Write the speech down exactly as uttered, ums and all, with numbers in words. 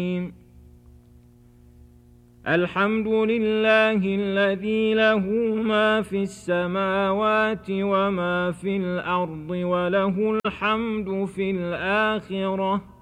الحمد لله الذي له ما في السماوات وما في الأرض وله الحمد في الآخرة